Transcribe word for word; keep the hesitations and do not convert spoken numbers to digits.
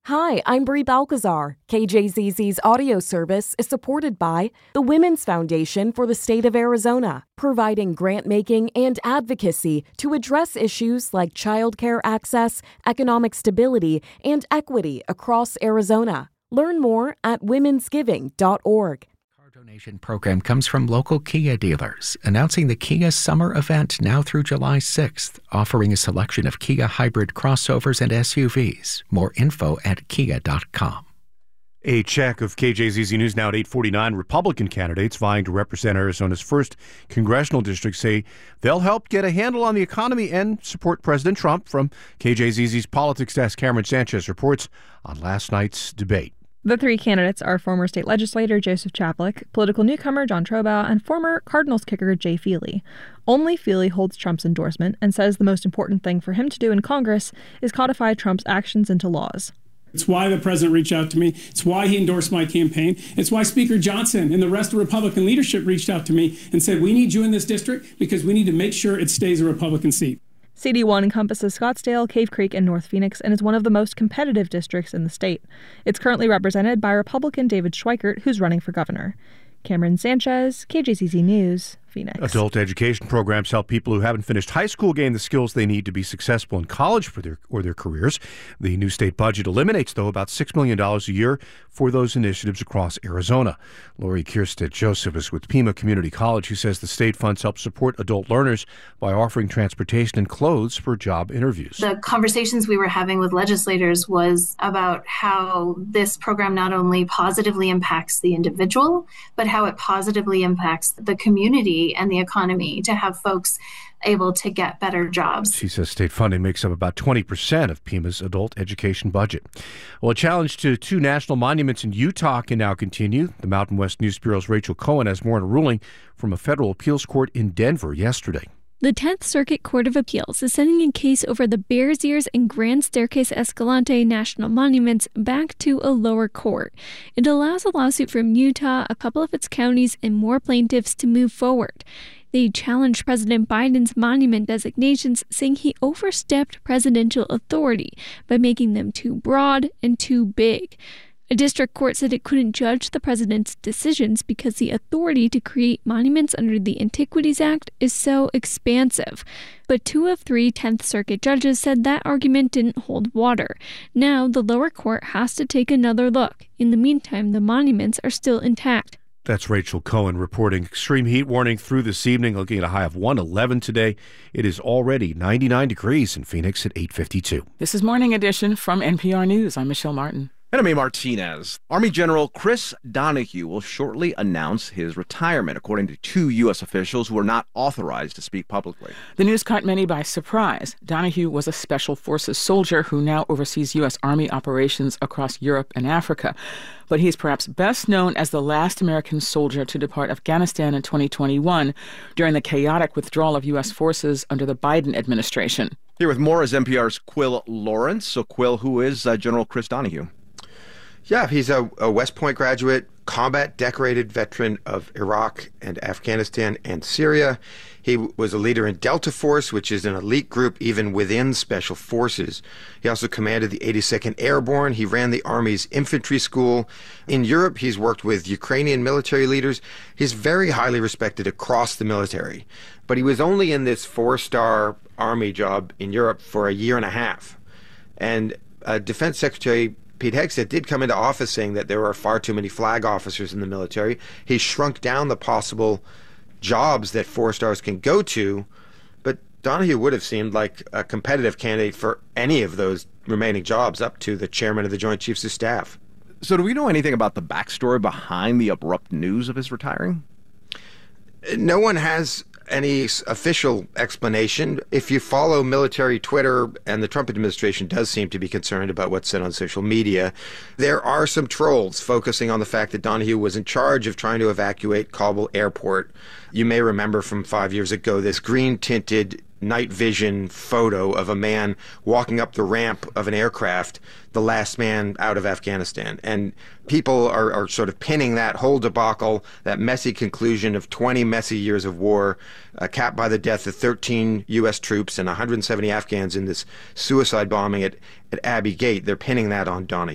Hi, I'm Brie Balcazar. K J Z Z's audio service is supported by the Women's Foundation for the State of Arizona, providing grant-making and advocacy to address issues like childcare access, economic stability, and equity across Arizona. Learn more at womens giving dot org. Donation program comes from local Kia dealers, announcing the Kia Summer Event now through July sixth, offering a selection of Kia hybrid crossovers and S U Vs. More info at kia dot com. A check of K J Z Z News now at eight forty-nine. Republican candidates vying to represent Arizona's first congressional district say they'll help get a handle on the economy and support President Trump. From K J Z Z's politics desk, Cameron Sanchez reports on last night's debate. The three candidates are former state legislator Joseph Chaplik, political newcomer John Trobow, and former Cardinals kicker Jay Feely. Only Feely holds Trump's endorsement and says the most important thing for him to do in Congress is codify Trump's actions into laws. It's why the president reached out to me. It's why he endorsed my campaign. It's why Speaker Johnson and the rest of Republican leadership reached out to me and said, we need you in this district because we need to make sure it stays a Republican seat. C D one encompasses Scottsdale, Cave Creek, and North Phoenix, and is one of the most competitive districts in the state. It's currently represented by Republican David Schweikert, who's running for governor. Cameron Sanchez, K J Z Z News, Phoenix. Adult education programs help people who haven't finished high school gain the skills they need to be successful in college for their or their careers. The new state budget eliminates, though, about six million dollars a year for those initiatives across Arizona. Lori Kierstead Joseph is with Pima Community College, who says the state funds help support adult learners by offering transportation and clothes for job interviews. The conversations we were having with legislators was about how this program not only positively impacts the individual, but how it positively impacts the community and the economy to have folks able to get better jobs. She says state funding makes up about twenty percent of Pima's adult education budget. Well, a challenge to two national monuments in Utah can now continue. The Mountain West News Bureau's Rachel Cohen has more on a ruling from a federal appeals court in Denver yesterday. The tenth Circuit Court of Appeals is sending a case over the Bears Ears and Grand Staircase Escalante national monuments back to a lower court. It allows a lawsuit from Utah, a couple of its counties, and more plaintiffs to move forward. They challenged President Biden's monument designations, saying he overstepped presidential authority by making them too broad and too big. A district court said it couldn't judge the president's decisions because the authority to create monuments under the Antiquities Act is so expansive. But two of three tenth Circuit judges said that argument didn't hold water. Now the lower court has to take another look. In the meantime, the monuments are still intact. That's Rachel Cohen reporting. Extreme heat warning through this evening, looking at a high of one eleven today. It is already ninety-nine degrees in Phoenix at eight fifty-two. This is Morning Edition from N P R News. I'm Michelle Martin. And I'm A. Martinez. Army General Chris Donahue will shortly announce his retirement, according to two U S officials who are not authorized to speak publicly. The news caught many by surprise. Donahue was a Special Forces soldier who now oversees U S Army operations across Europe and Africa. But he's perhaps best known as the last American soldier to depart Afghanistan in twenty twenty-one during the chaotic withdrawal of U S forces under the Biden administration. Here with more is N P R's Quill Lawrence. So, Quill, who is uh, General Chris Donahue? Yeah, he's a, a West Point graduate, combat decorated veteran of Iraq and Afghanistan and Syria. He was a leader in Delta Force, which is an elite group even within Special Forces. He also commanded the eighty-second Airborne. He ran the Army's infantry school. In Europe, he's worked with Ukrainian military leaders. He's very highly respected across the military. But he was only in this four-star Army job in Europe for a year and a half. And uh, Defense Secretary Pete Hegseth did come into office saying that there are far too many flag officers in the military. He shrunk down the possible jobs that four stars can go to, but Donahue would have seemed like a competitive candidate for any of those remaining jobs up to the chairman of the Joint Chiefs of Staff. So do we know anything about the backstory behind the abrupt news of his retiring? No one has any official explanation. If you follow military Twitter, and the Trump administration does seem to be concerned about what's said on social media, there are some trolls focusing on the fact that Donahue was in charge of trying to evacuate Kabul airport. You may remember from five years ago this green-tinted night vision photo of a man walking up the ramp of an aircraft, the last man out of Afghanistan. And people are, are sort of pinning that whole debacle, that messy conclusion of twenty messy years of war, uh, capped by the death of thirteen U S troops and one hundred seventy Afghans in this suicide bombing at, at Abbey Gate. They're pinning that on Donahue.